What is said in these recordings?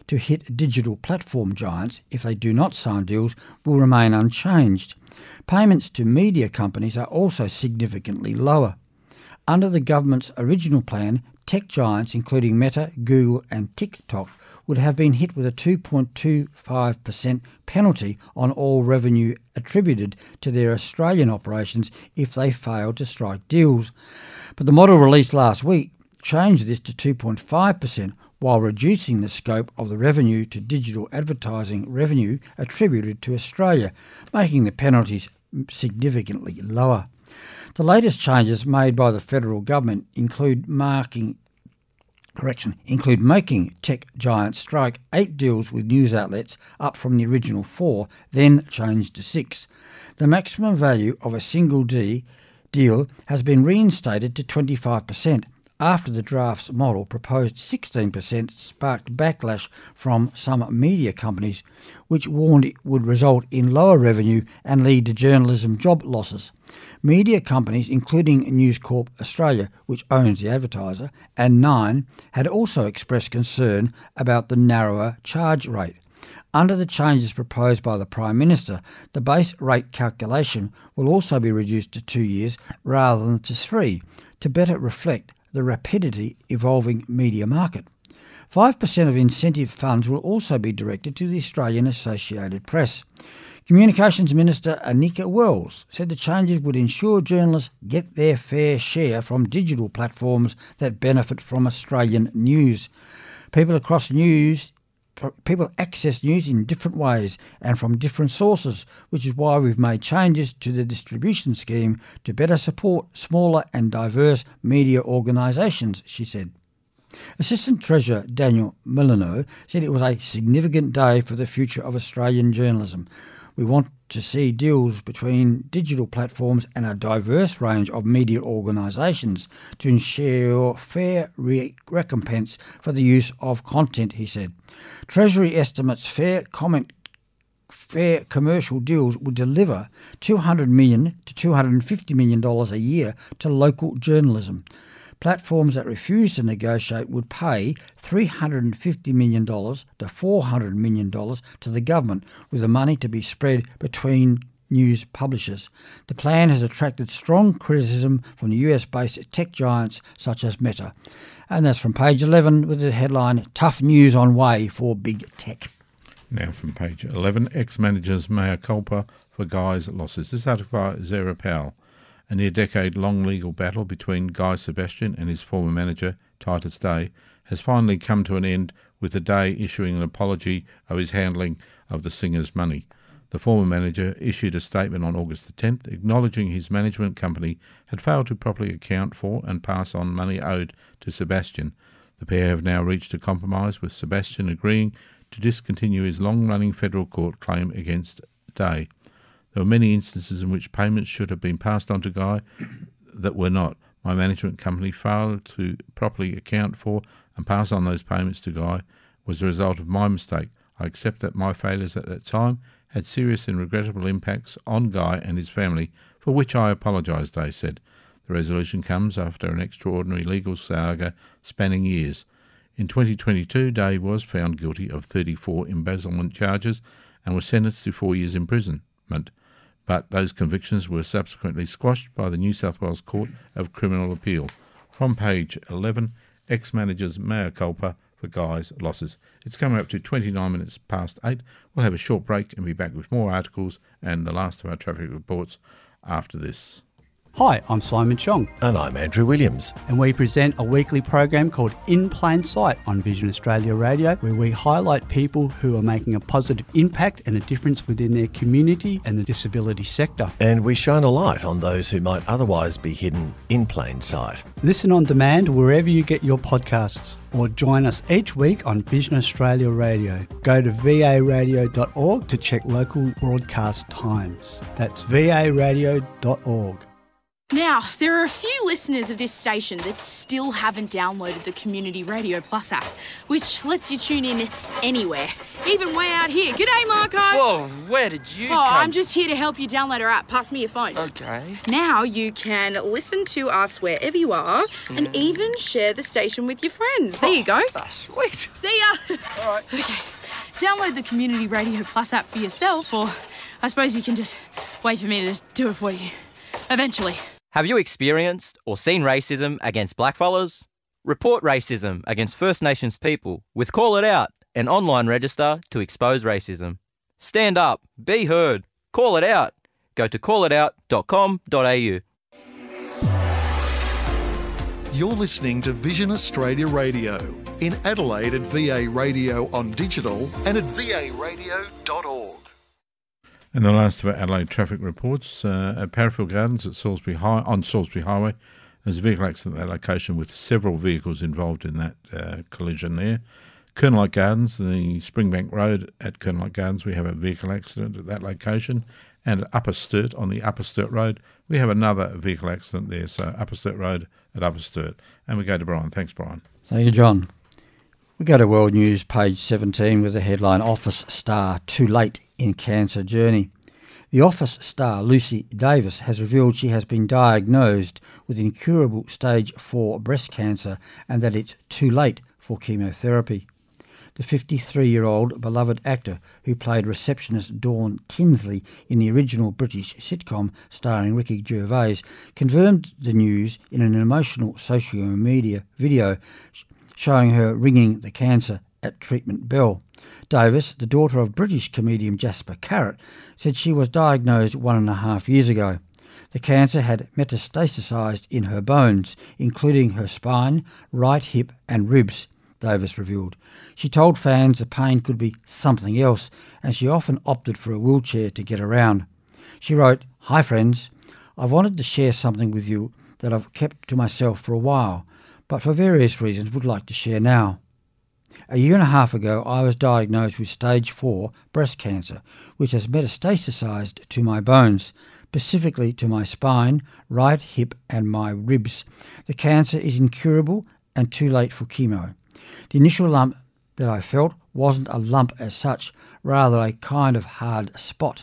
to hit digital platform giants if they do not sign deals will remain unchanged. Payments to media companies are also significantly lower. Under the government's original plan, tech giants including Meta, Google and TikTok would have been hit with a 2.25% penalty on all revenue attributed to their Australian operations if they failed to strike deals. But the model released last week changed this to 2.5% while reducing the scope of the revenue to digital advertising revenue attributed to Australia, making the penalties significantly lower. The latest changes made by the federal government include making tech giants strike 8 deals with news outlets, up from the original 4, then changed to 6. The maximum value of a single deal has been reinstated to 25%. After the draft's model proposed 16% sparked backlash from some media companies, which warned it would result in lower revenue and lead to journalism job losses. Media companies, including News Corp Australia, which owns the advertiser, and Nine, had also expressed concern about the narrower charge rate. Under the changes proposed by the Prime Minister, the base rate calculation will also be reduced to 2 years rather than to 3, to better reflect the rapidly evolving media market. 5% of incentive funds will also be directed to the Australian Associated Press. Communications Minister Anika Wells said the changes would ensure journalists get their fair share from digital platforms that benefit from Australian news. People access news in different ways and from different sources, which is why we've made changes to the distribution scheme to better support smaller and diverse media organisations, she said. Assistant Treasurer Daniel Milano said it was a significant day for the future of Australian journalism. We want to see deals between digital platforms and a diverse range of media organisations to ensure fair recompense for the use of content, he said. Treasury estimates fair commercial deals would deliver $200 million to $250 million a year to local journalism. Platforms that refuse to negotiate would pay $350 million to $400 million to the government, with the money to be spread between news publishers. The plan has attracted strong criticism from the US-based tech giants such as Meta. And that's from page 11 with the headline, Tough News on Way for Big Tech. Now from page 11, ex-managers mea culpa for Guy's losses. This article by Zara Powell. A near-decade-long legal battle between Guy Sebastian and his former manager, Titus Day, has finally come to an end with the Day issuing an apology of his handling of the singer's money. The former manager issued a statement on August the 10th acknowledging his management company had failed to properly account for and pass on money owed to Sebastian. The pair have now reached a compromise, with Sebastian agreeing to discontinue his long-running federal court claim against Day. There were many instances in which payments should have been passed on to Guy that were not. My management company failed to properly account for and pass on those payments to Guy was the result of my mistake. I accept that my failures at that time had serious and regrettable impacts on Guy and his family, for which I apologise, Day said. The resolution comes after an extraordinary legal saga spanning years. In 2022, Day was found guilty of 34 embezzlement charges and was sentenced to 4 years imprisonment. But those convictions were subsequently squashed by the New South Wales Court of Criminal Appeal. From page 11, ex-managers mea culpa for Guy's losses. It's coming up to 29 minutes past 8. We'll have a short break and be back with more articles and the last of our traffic reports after this. Hi, I'm Simon Chong. And I'm Andrew Williams. And we present a weekly program called In Plain Sight on Vision Australia Radio, where we highlight people who are making a positive impact and a difference within their community and the disability sector. And we shine a light on those who might otherwise be hidden in plain sight. Listen on demand wherever you get your podcasts, or join us each week on Vision Australia Radio. Go to varadio.org to check local broadcast times. That's varadio.org. Now, there are a few listeners of this station that still haven't downloaded the Community Radio Plus app, which lets you tune in anywhere, even way out here. G'day, Marco. Whoa, where did you come? I'm just here to help you download our app. Pass me your phone. Okay. Now you can listen to us wherever you are and even share the station with your friends. There you go. Sweet. See ya. All right. Okay. Download the Community Radio Plus app for yourself, or I suppose you can just wait for me to do it for you. Eventually. Have you experienced or seen racism against blackfellas? Report racism against First Nations people with Call It Out, an online register to expose racism. Stand up, be heard, call it out. Go to callitout.com.au. You're listening to Vision Australia Radio in Adelaide at VA Radio on digital and at varadio.org. And the last of our Adelaide traffic reports, at Parafield Gardens at on Salisbury Highway, there's a vehicle accident at that location with several vehicles involved in that collision there. Kernelight Gardens, the Springbank Road at Kernelight Gardens, we have a vehicle accident at that location. And at Upper Sturt, on the Upper Sturt Road, we have another vehicle accident there. So Upper Sturt Road at Upper Sturt. And we go to Brian. Thanks, Brian. Thank you, John. We go to World News, page 17, with the headline, Office Star Too Late in Cancer Journey. The Office star Lucy Davis has revealed she has been diagnosed with incurable stage 4 breast cancer and that it's too late for chemotherapy. The 53-year-old beloved actor who played receptionist Dawn Tinsley in the original British sitcom starring Ricky Gervais confirmed the news in an emotional social media video showing her ringing the cancer at treatment bell. Davis, the daughter of British comedian Jasper Carrott, said she was diagnosed 1.5 years ago. The cancer had metastasised in her bones, including her spine, right hip and ribs, Davis revealed. She told fans the pain could be something else, and she often opted for a wheelchair to get around. She wrote, "Hi friends, I've wanted to share something with you that I've kept to myself for a while, but for various reasons would like to share now. 1.5 years ago, I was diagnosed with stage 4 breast cancer, which has metastasised to my bones, specifically to my spine, right hip and my ribs. The cancer is incurable and too late for chemo. The initial lump that I felt wasn't a lump as such, rather a kind of hard spot.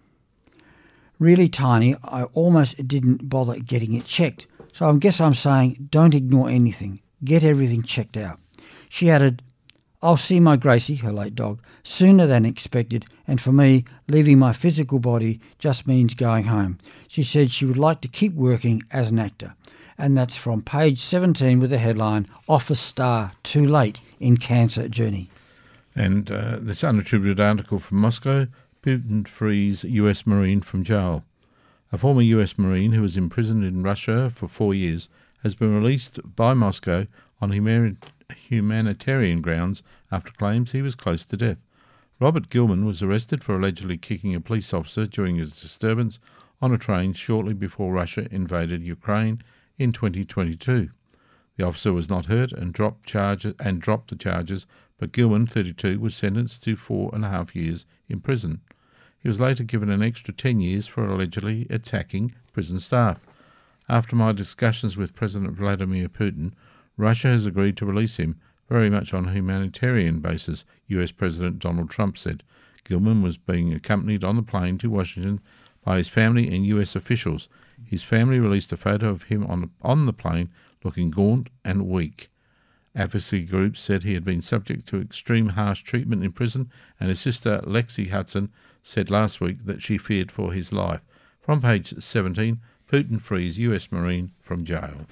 Really tiny, I almost didn't bother getting it checked. So I guess I'm saying don't ignore anything. Get everything checked out." She added, "I'll see my Gracie," her late dog, "sooner than expected, and for me, leaving my physical body just means going home." She said she would like to keep working as an actor. And that's from page 17 with the headline, Office Star Too Late in Cancer Journey. And this unattributed article from Moscow, Putin frees US Marine from jail. A former US Marine who was imprisoned in Russia for 4 years has been released by Moscow on humanitarian grounds after claims he was close to death. Robert Gilman was arrested for allegedly kicking a police officer during a disturbance on a train shortly before Russia invaded Ukraine in 2022. The officer was not hurt and dropped the charges, but Gilman, 32, was sentenced to 4.5 years in prison. He was later given an extra 10 years for allegedly attacking prison staff. After my discussions with President Vladimir Putin, Russia has agreed to release him, very much on a humanitarian basis, US President Donald Trump said. Gilman was being accompanied on the plane to Washington by his family and US officials. His family released a photo of him on the plane looking gaunt and weak. Advocacy groups said he had been subject to extreme harsh treatment in prison, and his sister Lexi Hudson said last week that she feared for his life. From page 17, Putin frees US Marine from jail.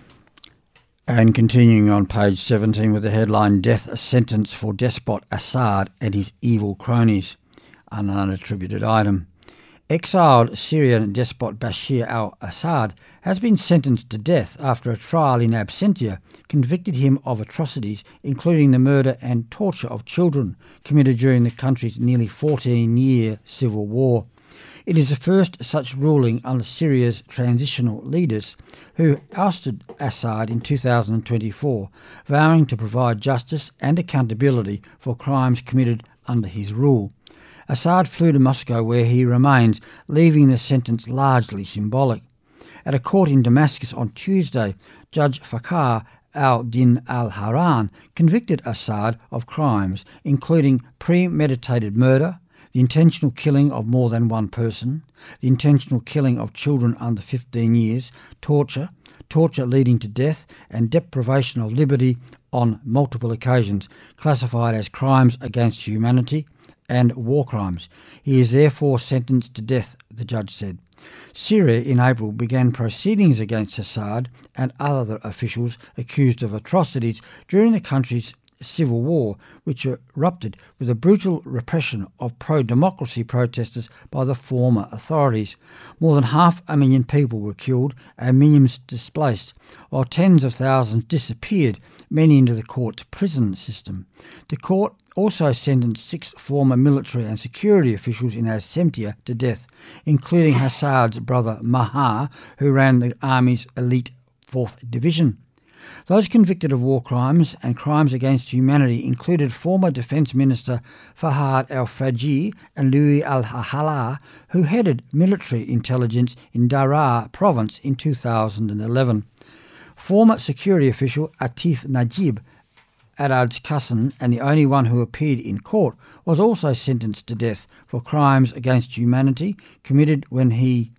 And continuing on page 17 with the headline, Death Sentence for Despot Assad and His Evil Cronies, an unattributed item. Exiled Syrian despot Bashir al-Assad has been sentenced to death after a trial in absentia convicted him of atrocities, including the murder and torture of children committed during the country's nearly 14-year civil war. It is the first such ruling under Syria's transitional leaders, who ousted Assad in 2024, vowing to provide justice and accountability for crimes committed under his rule. Assad flew to Moscow, where he remains, leaving the sentence largely symbolic. At a court in Damascus on Tuesday, Judge Fakhar al-Din al-Haran convicted Assad of crimes including premeditated murder, the intentional killing of more than one person, the intentional killing of children under 15 years, torture leading to death, and deprivation of liberty on multiple occasions, classified as crimes against humanity and war crimes. He is therefore sentenced to death, the judge said. Syria in April began proceedings against Assad and other officials accused of atrocities during the country's civil war, which erupted with a brutal repression of pro-democracy protesters by the former authorities. More than 500,000 people were killed and millions displaced, while tens of thousands disappeared, many into the court's prison system. The court also sentenced 6 former military and security officials in Al-Semtia to death, including Assad's brother Mahar, who ran the army's elite 4th Division. Those convicted of war crimes and crimes against humanity included former Defence Minister Fahad al-Fajr and Louis al-Halal, who headed military intelligence in Daraa province in 2011. Former security official Atif Najib Adad's cousin, and the only one who appeared in court, was also sentenced to death for crimes against humanity committed when he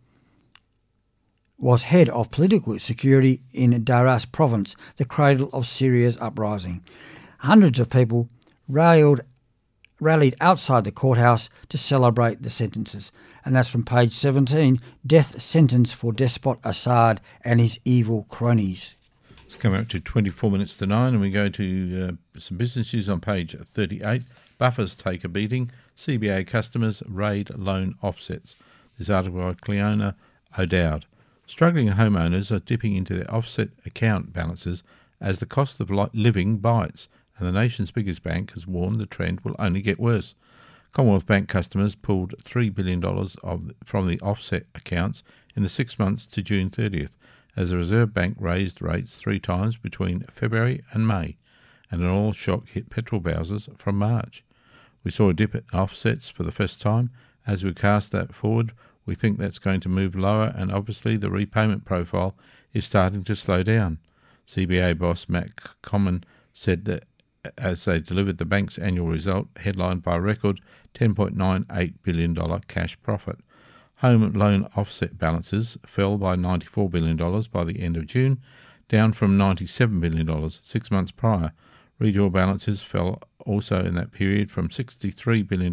was head of political security in Daraa province, the cradle of Syria's uprising. Hundreds of people rallied outside the courthouse to celebrate the sentences. And that's from page 17, Death Sentence for Despot Assad and His Evil Cronies. It's coming up to 24 minutes to 9, and we go to some business news on page 38. Buffers take a beating. CBA customers raid loan offsets. This article by Cleona O'Dowd. Struggling homeowners are dipping into their offset account balances as the cost of living bites, and the nation's biggest bank has warned the trend will only get worse. Commonwealth Bank customers pulled $3 billion from the offset accounts in the 6 months to June 30th, as the Reserve Bank raised rates 3 times between February and May, and an oil shock hit petrol bowsers from March. We saw a dip in offsets for the first time. As we cast that forward, we think that's going to move lower, and obviously the repayment profile is starting to slow down. CBA boss Matt Comyn said that as they delivered the bank's annual result, headlined by a record $10.98 billion cash profit. Home loan offset balances fell by $94 billion by the end of June, down from $97 billion 6 months prior. Regional balances fell also in that period from $63 billion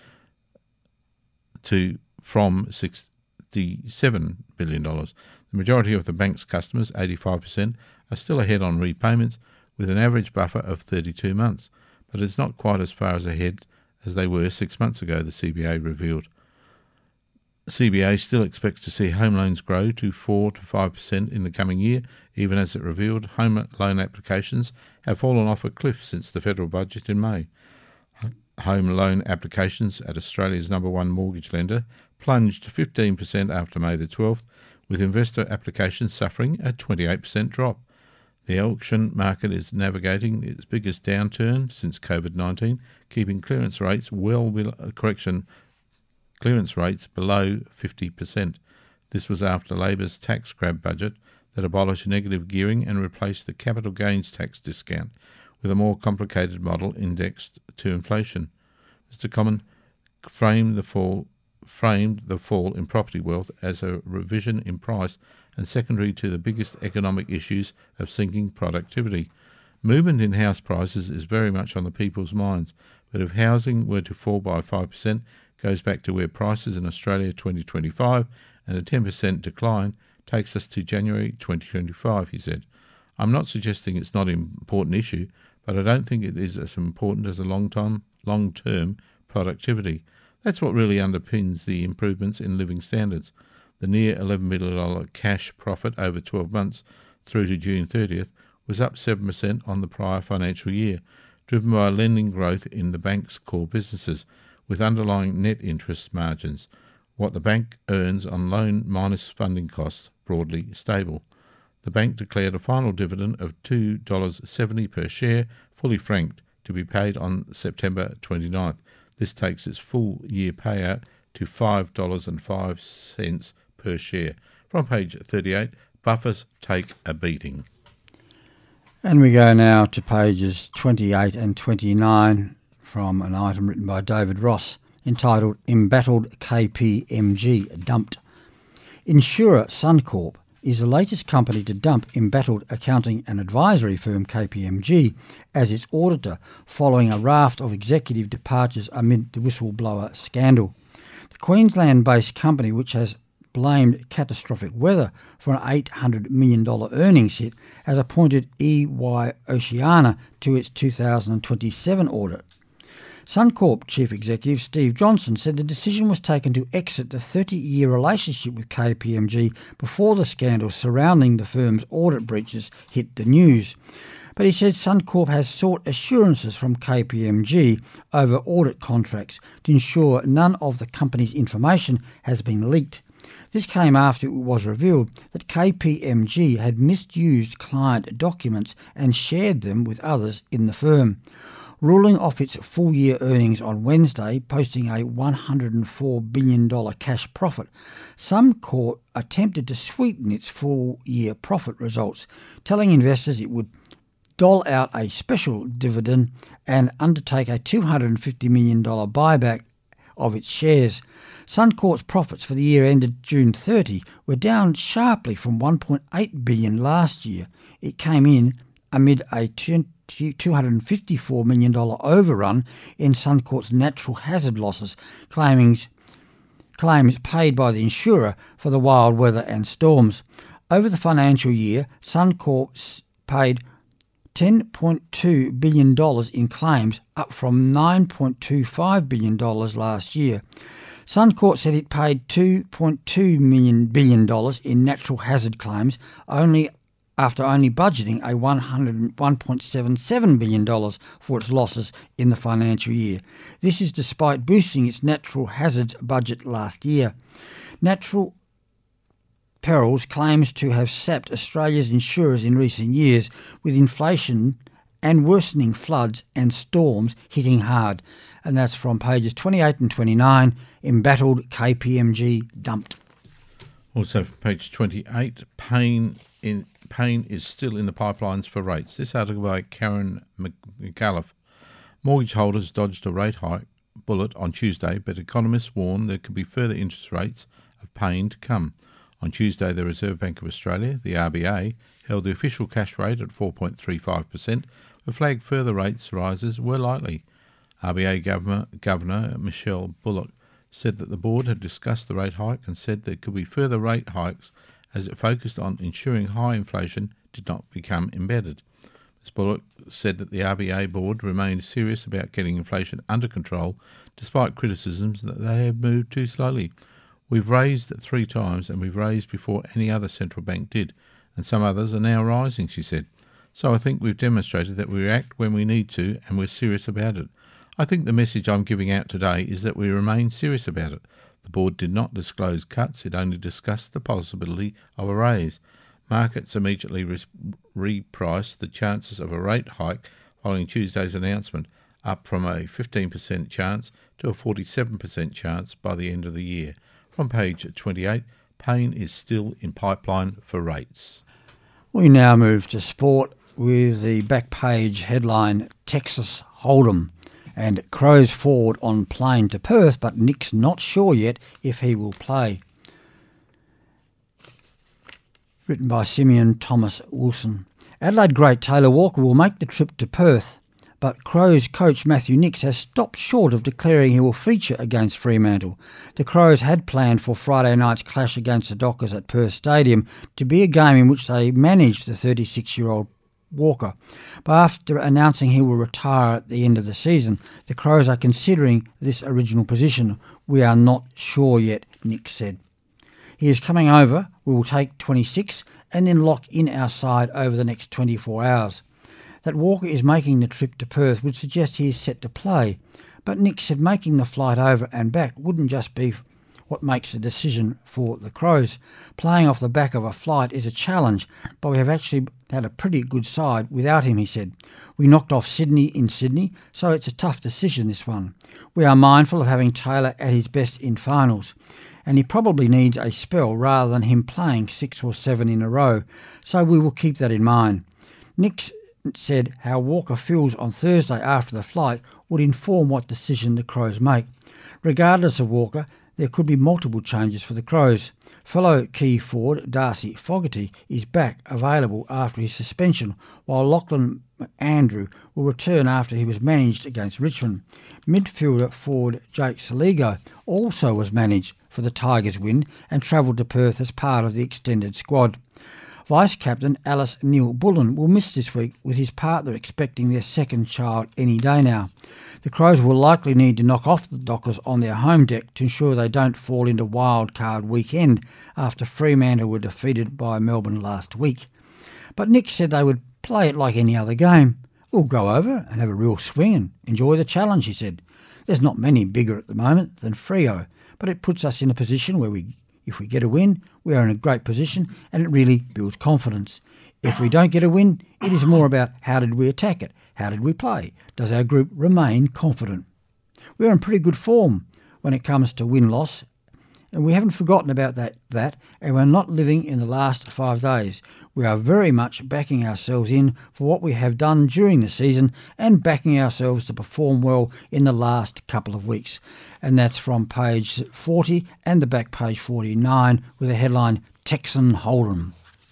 from $67 billion. The majority of the bank's customers, 85%, are still ahead on repayments, with an average buffer of 32 months, but it's not quite as far ahead as they were 6 months ago, the CBA revealed. CBA still expects to see home loans grow to 4 to 5% in the coming year, even as it revealed home loan applications have fallen off a cliff since the federal budget in May. Home loan applications at Australia's number one mortgage lender plunged 15% after May the 12th, with investor applications suffering a 28% drop. The auction market is navigating its biggest downturn since COVID-19, keeping clearance rates below 50%. This was after Labor's tax grab budget that abolished negative gearing and replaced the capital gains tax discount with a more complicated model indexed to inflation. Mr. Comyn framed the fall in property wealth as a revision in price and secondary to the biggest economic issues of sinking productivity. Movement in house prices is very much on the people's minds, but if housing were to fall by 5%, goes back to where prices in Australia 2025, and a 10% decline takes us to January 2025, he said. I'm not suggesting it's not an important issue, but I don't think it is as important as a long-term productivity. That's what really underpins the improvements in living standards. The near $11 billion cash profit over 12 months through to June 30th was up 7% on the prior financial year, driven by lending growth in the bank's core businesses, with underlying net interest margins, what the bank earns on loan minus funding costs, broadly stable. The bank declared a final dividend of $2.70 per share, fully franked, to be paid on September 29th. This takes its full year payout to $5.05 per share. From page 38, Buffers take a beating. And we go now to pages 28 and 29 from an item written by David Ross entitled Embattled KPMG Dumped. Insurer Suncorp is the latest company to dump embattled accounting and advisory firm KPMG as its auditor following a raft of executive departures amid the whistleblower scandal. The Queensland-based company, which has blamed catastrophic weather for an $800 million earnings hit, has appointed EY Oceania to its 2027 audit. Suncorp Chief Executive Steve Johnson said the decision was taken to exit the 30-year relationship with KPMG before the scandal surrounding the firm's audit breaches hit the news. But he said Suncorp has sought assurances from KPMG over audit contracts to ensure none of the company's information has been leaked. This came after it was revealed that KPMG had misused client documents and shared them with others in the firm. Ruling off its full-year earnings on Wednesday, posting a $104 billion cash profit, Suncorp attempted to sweeten its full-year profit results, telling investors it would dole out a special dividend and undertake a $250 million buyback of its shares. Suncorp's profits for the year ended June 30 were down sharply from $1.8 billion last year. It came in amid a $254 million overrun in Suncorp's natural hazard losses, claims paid by the insurer for the wild weather and storms. Over the financial year, Suncorp paid $10.2 billion in claims, up from $9.25 billion last year. Suncorp said it paid $2.2 billion in natural hazard claims after only budgeting a $1.77 billion for its losses in the financial year. This is despite boosting its natural hazards budget last year. Natural perils claims to have sapped Australia's insurers in recent years, with inflation and worsening floods and storms hitting hard. And that's from pages 28 and 29, Embattled KPMG Dumped. Also from page 28, Pain is still in the pipelines for rates. This article by Karen McAuliffe. Mortgage holders dodged a rate hike bullet on Tuesday, but economists warn there could be further interest rates of pain to come. On Tuesday, the Reserve Bank of Australia, the RBA, held the official cash rate at 4.35%, but flagged further rates rises were likely. RBA Governor Michelle Bullock said that the board had discussed the rate hike and said there could be further rate hikes as it focused on ensuring high inflation did not become embedded. Ms. Bullock said that the RBA board remained serious about getting inflation under control despite criticisms that they had moved too slowly. We've raised 3 times and we've raised before any other central bank did, and some others are now rising, she said. So I think we've demonstrated that we react when we need to and we're serious about it. I think the message I'm giving out today is that we remain serious about it. The board did not disclose cuts, it only discussed the possibility of a raise. Markets immediately repriced the chances of a rate hike following Tuesday's announcement, up from a 15% chance to a 47% chance by the end of the year. From page 28, Pain is still in pipeline for rates. We now move to sport with the back page headline, Texas Hold'em. And Crows forward on plane to Perth, but Nick's not sure yet if he will play. Written by Simeon Thomas Wilson. Adelaide great Taylor Walker will make the trip to Perth, but Crows coach Matthew Nicks has stopped short of declaring he will feature against Fremantle. The Crows had planned for Friday night's clash against the Dockers at Perth Stadium to be a game in which they managed the 36-year-old Walker. But after announcing he will retire at the end of the season, the Crows are considering this original position. We are not sure yet, Nick said. He is coming over. We will take 26 and then lock in our side over the next 24 hours. That Walker is making the trip to Perth would suggest he is set to play, but Nick said making the flight over and back wouldn't just be what makes a decision for the Crows. Playing off the back of a flight is a challenge, but we have actually had a pretty good side without him, he said. We knocked off Sydney in Sydney, so it's a tough decision, this one. We are mindful of having Taylor at his best in finals, and he probably needs a spell rather than him playing 6 or 7 in a row, so we will keep that in mind. Nick said how Walker feels on Thursday after the flight would inform what decision the Crows make. Regardless of Walker, there could be multiple changes for the Crows. Fellow key forward Darcy Fogarty is back available after his suspension, while Lachlan Andrew will return after he was managed against Richmond. Midfielder forward Jake Saligo also was managed for the Tigers win and travelled to Perth as part of the extended squad. Vice-captain Alice Neal-Bullen will miss this week, with his partner expecting their second child any day now. The Crows will likely need to knock off the Dockers on their home deck to ensure they don't fall into wild card weekend after Fremantle were defeated by Melbourne last week. But Nick said they would play it like any other game. We'll go over and have a real swing and enjoy the challenge, he said. There's not many bigger at the moment than Freo, but it puts us in a position where if we get a win, we are in a great position and it really builds confidence. If we don't get a win, it is more about how did we attack it? How did we play? Does our group remain confident? We are in pretty good form when it comes to win-loss, and we haven't forgotten about that, and we're not living in the last 5 days. We are very much backing ourselves in for what we have done during the season and backing ourselves to perform well in the last couple of weeks. And that's from page 40 and the back page 49 with the headline, Texan Hold'em.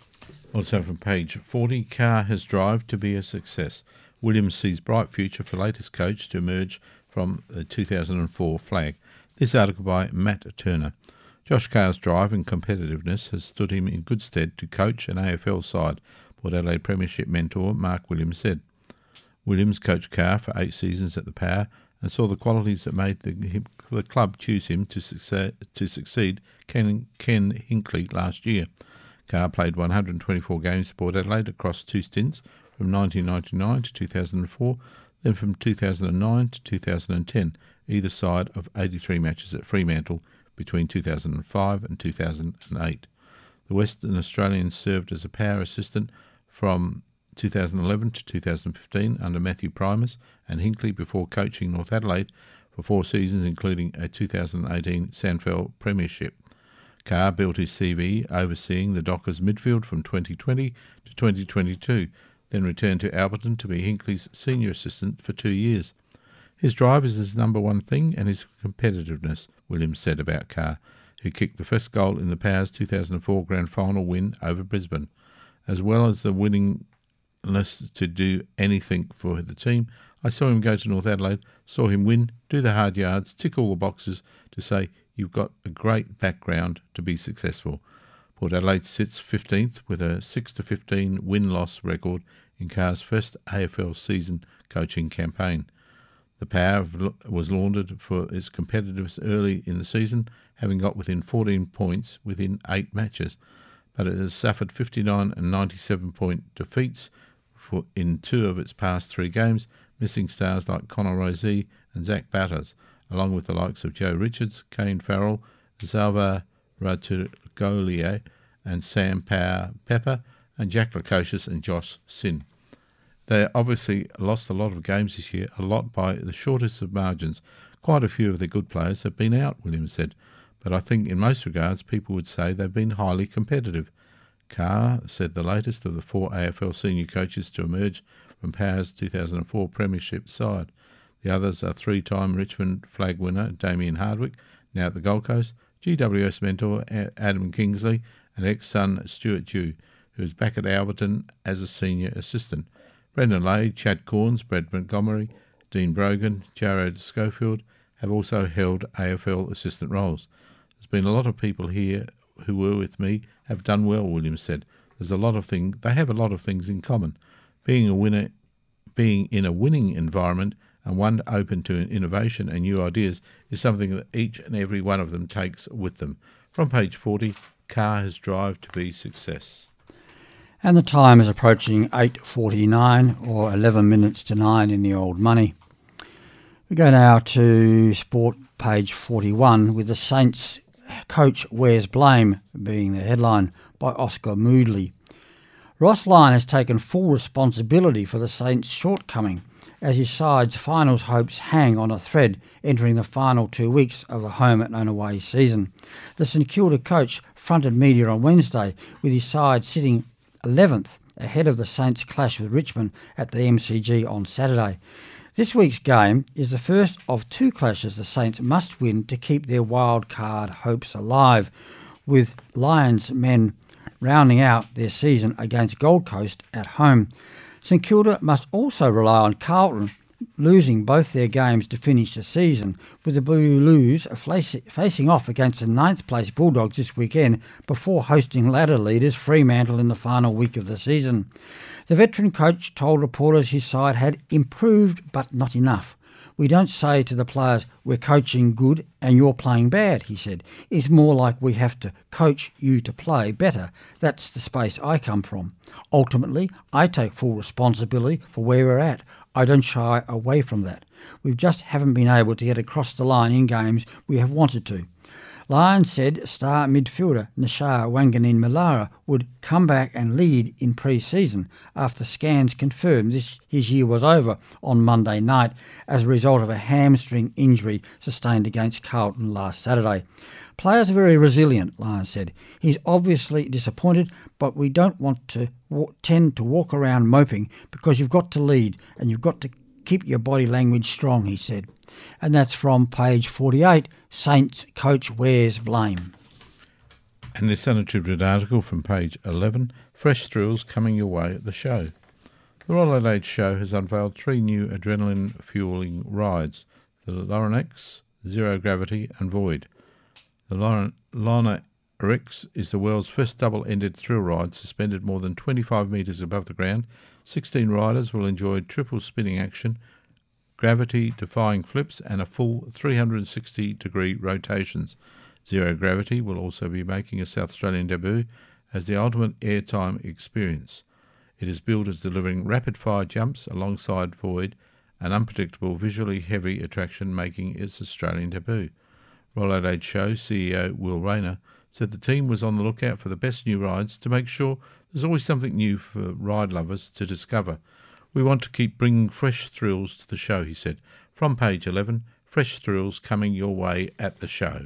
Also from page 40, Carr has drive to be a success. Williams sees bright future for latest coach to emerge from the 2004 flag. This article by Matt Turner. Josh Carr's drive and competitiveness has stood him in good stead to coach an AFL side, Port Adelaide Premiership mentor Mark Williams said. Williams coached Carr for 8 seasons at the Power and saw the qualities that made the club choose him to succeed Ken Hinkley last year. Carr played 124 games for Port Adelaide across 2 stints from 1999 to 2004, then from 2009 to 2010, either side of 83 matches at Fremantle between 2005 and 2008. The Western Australian served as a Power assistant from 2011 to 2015 under Matthew Primus and Hinkley before coaching North Adelaide for 4 seasons, including a 2018 Sandfeld Premiership. Carr built his CV overseeing the Dockers midfield from 2020 to 2022, then returned to Alberton to be Hinkley's senior assistant for 2 years. His drive is his number one thing and his competitiveness, Williams said about Carr, who kicked the first goal in the Power's 2004 Grand Final win over Brisbane. As well as the willingness to do anything for the team, I saw him go to North Adelaide, saw him win, do the hard yards, tick all the boxes to say, you've got a great background to be successful. Port Adelaide sits 15th with a 6-15 win-loss record in Carr's first AFL season coaching campaign. The Power was lauded for its competitiveness early in the season, having got within 14 points within 8 matches, but it has suffered 59 and 97-point defeats in 2 of its past 3 games, missing stars like Connor Rozee and Zach Batters, along with the likes of Joe Richards, Kane Farrell, Zalva Ratugolier and Sam Pepper, and Jack Lukosius and Josh Sin. They obviously lost a lot of games this year, a lot by the shortest of margins. Quite a few of the good players have been out, Williams said, but I think in most regards people would say they've been highly competitive. Carr said the latest of the 4 AFL senior coaches to emerge from Power's 2004 Premiership side. The others are 3-time Richmond flag winner Damien Hardwick, now at the Gold Coast, GWS mentor Adam Kingsley, and ex-son Stuart Dew, who is back at Alberton as a senior assistant. Brendan Lay, Chad Corns, Brad Montgomery, Dean Brogan, Jared Schofield have also held AFL assistant roles. There's been a lot of people here who were with me have done well, Williams said. They have a lot of things in common. Being in a winning environment and one open to innovation and new ideas is something that each and every one of them takes with them. From page 40, Carr has drive to be success. And the time is approaching 8:49 or 11 minutes to 9 in the old money. We go now to Sport page 41 with the Saints Coach Wears Blame, being the headline, by Oscar Moodley. Ross Lyon has taken full responsibility for the Saints' shortcoming as his side's finals hopes hang on a thread entering the final 2 weeks of the home and away season. The St Kilda coach fronted media on Wednesday with his side sitting 11th ahead of the Saints' clash with Richmond at the MCG on Saturday. This week's game is the first of two clashes the Saints must win to keep their wild card hopes alive, with Lions men rounding out their season against Gold Coast at home. St Kilda must also rely on Carlton losing both their games to finish the season, with the Blues facing off against the 9th place Bulldogs this weekend before hosting ladder leaders Fremantle in the final week of the season. The veteran coach told reporters his side had improved but not enough. "We don't say to the players, we're coaching good and you're playing bad," he said. "It's more like we have to coach you to play better. That's the space I come from. Ultimately, I take full responsibility for where we're at. I don't shy away from that. We just haven't been able to get across the line in games we have wanted to." Lions said star midfielder Nashar Wanganeen-Millara would come back and lead in pre-season after scans confirmed his year was over on Monday night as a result of a hamstring injury sustained against Carlton last Saturday. "Players are very resilient," Lions said. "He's obviously disappointed, but we don't want to tend to walk around moping because you've got to lead and you've got to keep your body language strong," he said. And that's from page 48, Saints Coach Wears Blame. And this unattributed article from page 11, fresh thrills coming your way at the show. The Royal Adelaide Show has unveiled 3 new adrenaline-fuelling rides, the Lorna-X, Zero Gravity and Void. The Lorna-X is the world's first double-ended thrill ride suspended more than 25 metres above the ground. 16 riders will enjoy triple spinning action, gravity-defying flips and a full 360-degree rotations. Zero Gravity will also be making a South Australian debut as the ultimate airtime experience. It is billed as delivering rapid-fire jumps alongside Void, an unpredictable, visually heavy attraction making its Australian debut. Royal Adelaide Show CEO Will Rayner said the team was on the lookout for the best new rides to make sure there's always something new for ride lovers to discover. "We want to keep bringing fresh thrills to the show," he said. From page 11, fresh thrills coming your way at the show.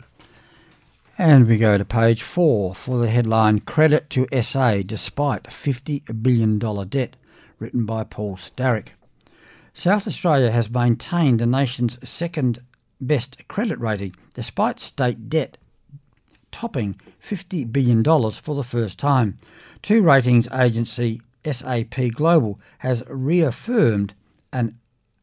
And we go to page 4 for the headline, Credit to SA Despite $50 billion Debt, written by Paul Starrick. South Australia has maintained the nation's second best credit rating despite state debt topping $50 billion for the first time. Two ratings agency SAP Global has reaffirmed an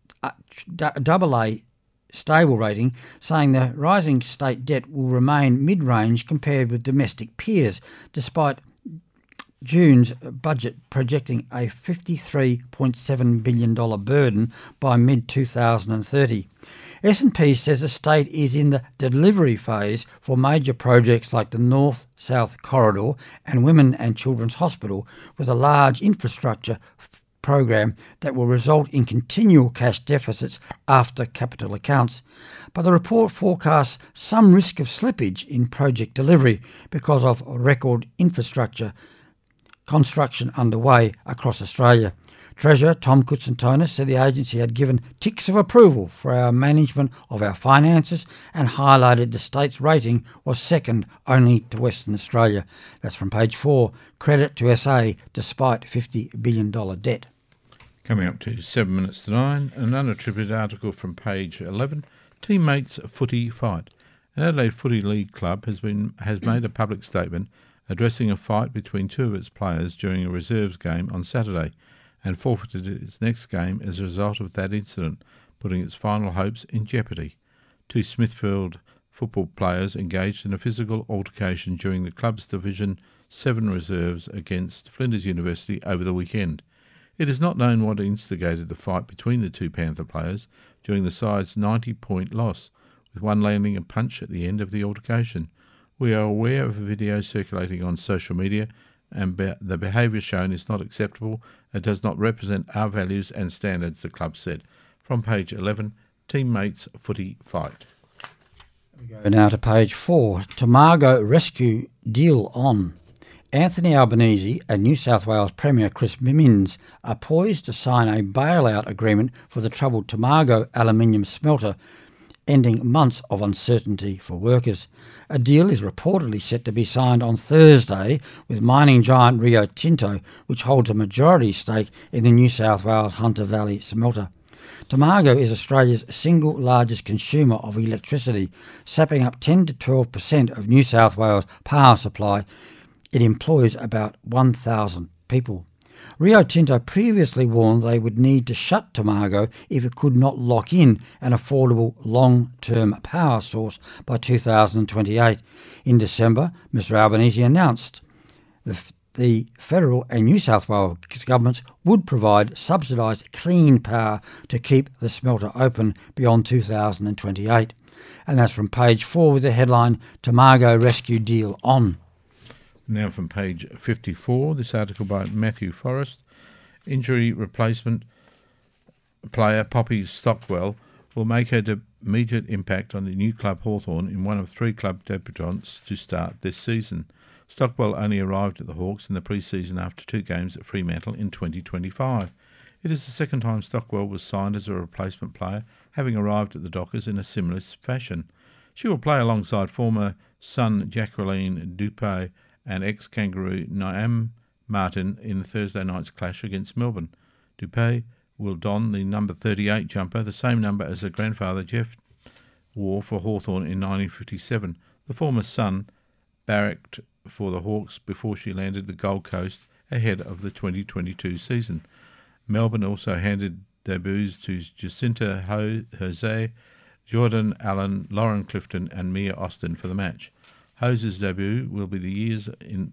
AA stable rating, saying the rising state debt will remain mid-range compared with domestic peers, despite June's budget projecting a $53.7 billion burden by mid-2030. S&P says the state is in the delivery phase for major projects like the North-South Corridor and Women and Children's Hospital, with a large infrastructure program that will result in continual cash deficits after capital accounts. But the report forecasts some risk of slippage in project delivery because of record infrastructure construction underway across Australia. Treasurer Tom Koutsantonis said the agency had given ticks of approval for our management of our finances and highlighted the state's rating was second only to Western Australia. That's from page 4, Credit to SA despite $50 billion debt. Coming up to 7 minutes to 9, an unattributed article from page 11, Teammates Footy Fight. An Adelaide Footy League club has made a public statement addressing a fight between two of its players during a reserves game on Saturday, and forfeited its next game as a result of that incident, putting its final hopes in jeopardy. Two Smithfield football players engaged in a physical altercation during the club's Division 7 reserves against Flinders University over the weekend. It is not known what instigated the fight between the two Panther players during the side's 90-point loss, with one landing a punch at the end of the altercation. We are aware of a video circulating on social media, and the behaviour shown is not acceptable and does not represent our values and standards, the club said. From page 11, Teammates Footy Fight. Now to page 4. Tomago rescue deal on. Anthony Albanese and New South Wales Premier Chris Minns are poised to sign a bailout agreement for the troubled Tomago aluminium smelter, ending months of uncertainty for workers. A deal is reportedly set to be signed on Thursday with mining giant Rio Tinto, which holds a majority stake in the New South Wales Hunter Valley smelter. Tomago is Australia's single largest consumer of electricity, sapping up 10 to 12% of New South Wales power supply. It employs about 1,000 people. Rio Tinto previously warned they would need to shut Tomago if it could not lock in an affordable long-term power source by 2028. In December, Mr Albanese announced the federal and New South Wales governments would provide subsidised clean power to keep the smelter open beyond 2028. And that's from page 4 with the headline, Tomago rescue deal on. Now from page 54, this article by Matthew Forrest. Injury replacement player Poppy Stockwell will make her immediate impact on the new club Hawthorn in one of 3 club debutants to start this season. Stockwell only arrived at the Hawks in the pre-season after 2 games at Fremantle in 2025. It is the second time Stockwell was signed as a replacement player, having arrived at the Dockers in a similar fashion. She will play alongside former Sun Jacqueline Dupé and ex-Kangaroo Niamh Martin in the Thursday night's clash against Melbourne. Dupé will don the number 38 jumper, the same number as her grandfather Jeff wore for Hawthorn in 1957. The former Sun barracked for the Hawks before she landed the Gold Coast ahead of the 2022 season. Melbourne also handed debuts to Jacinta Jose, Jordan Allen, Lauren Clifton and Mia Austin for the match. Hose's debut will be years in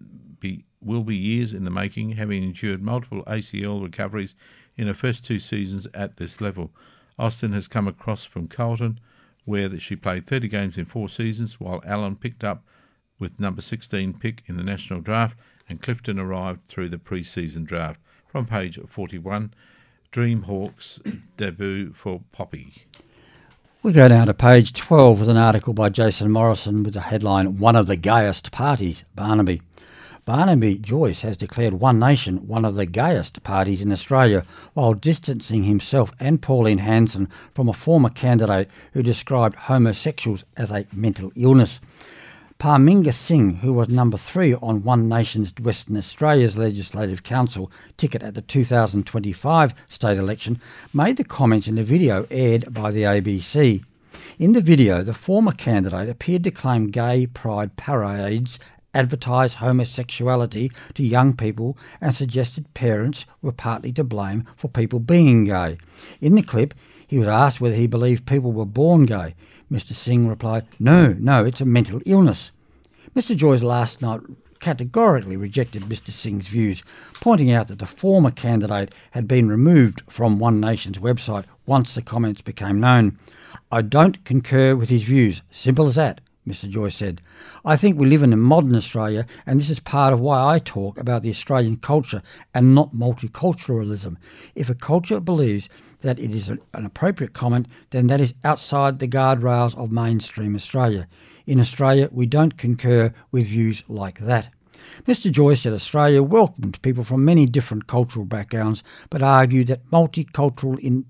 the making, having endured multiple ACL recoveries in her first 2 seasons at this level. Austin has come across from Carlton, where she played 30 games in 4 seasons, while Allen picked up with number 16 pick in the national draft, and Clifton arrived through the pre-season draft. From page 41, Dream Hawks debut for Poppy. We go down to page 12 with an article by Jason Morrison with the headline, One of the Gayest Parties, Barnaby. Barnaby Joyce has declared One Nation one of the gayest parties in Australia, while distancing himself and Pauline Hanson from a former candidate who described homosexuals as a mental illness. Parminder Singh, who was number 3 on One Nation's Western Australia's Legislative Council ticket at the 2025 state election, made the comments in the video aired by the ABC. In the video, the former candidate appeared to claim gay pride parades advertised homosexuality to young people and suggested parents were partly to blame for people being gay. In the clip, he was asked whether he believed people were born gay. Mr Singh replied, No, it's a mental illness. Mr Joyce last night categorically rejected Mr Singh's views, pointing out that the former candidate had been removed from One Nation's website once the comments became known. I don't concur with his views, simple as that, Mr Joyce said. I think we live in a modern Australia, and this is part of why I talk about the Australian culture and not multiculturalism. If a culture believes that it is an appropriate comment, then that is outside the guardrails of mainstream Australia. In Australia, we don't concur with views like that. Mr Joyce said Australia welcomed people from many different cultural backgrounds, but argued that multiculturalism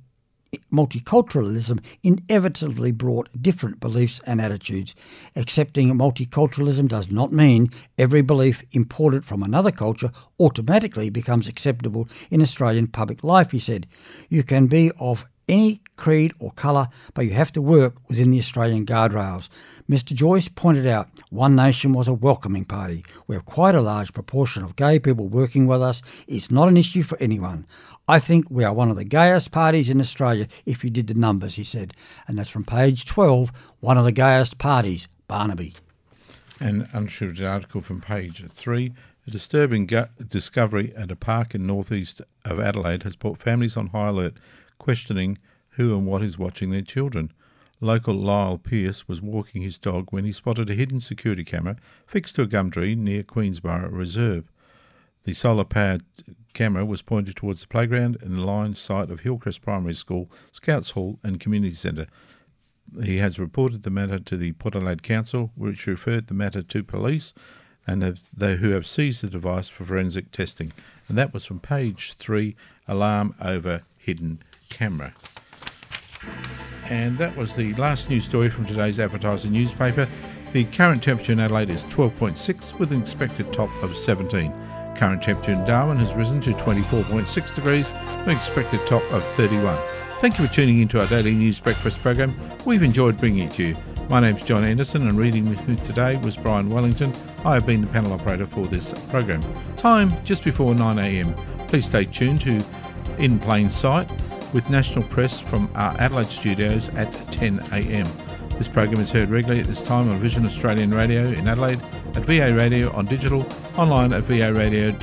inevitably brought different beliefs and attitudes. Accepting multiculturalism does not mean every belief imported from another culture automatically becomes acceptable in Australian public life, he said. You can be of any creed or colour, but you have to work within the Australian guardrails. Mr Joyce pointed out One Nation was a welcoming party. We have quite a large proportion of gay people working with us. It's not an issue for anyone. I think we are one of the gayest parties in Australia if you did the numbers, he said. And that's from page 12, One of the Gayest Parties, Barnaby. An unshooted article from page 3. A disturbing discovery at a park in northeast of Adelaide has put families on high alert, questioning who and what is watching their children. Local Lyle Pearce was walking his dog when he spotted a hidden security camera fixed to a gum tree near Queensborough Reserve. The solar-powered camera was pointed towards the playground and the line sight of Hillcrest Primary School, Scouts Hall and Community Centre. He has reported the matter to the Port Adelaide Council, which referred the matter to police, and who have seized the device for forensic testing. And that was from page 3, Alarm over Hidden Camera. And that was the last news story from today's Advertiser newspaper. The current temperature in Adelaide is 12.6 with an expected top of 17. Current temperature in Darwin has risen to 24.6 degrees with an expected top of 31. Thank you for tuning into our daily news breakfast program. We've enjoyed bringing it to you. My name's John Anderson, and reading with me today was Brian Wellington. I have been the panel operator for this program. Time just before 9 a.m. Please stay tuned to In Plain Sight with national press from our Adelaide studios at 10 a.m. This program is heard regularly at this time on Vision Australian Radio in Adelaide, at VA Radio on digital, online at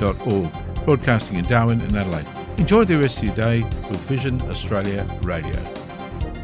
varadio.org, broadcasting in Darwin and Adelaide. Enjoy the rest of your day with Vision Australia Radio.